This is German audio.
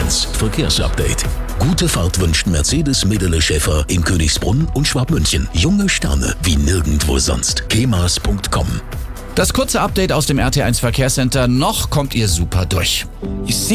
1 Verkehrsupdate. Gute Fahrt wünscht Mercedes Medele Schäfer in Königsbrunn und Schwabmünchen. Junge Sterne wie nirgendwo sonst. kemas.com. Das kurze Update aus dem RT1 Verkehrscenter. Noch kommt ihr super durch.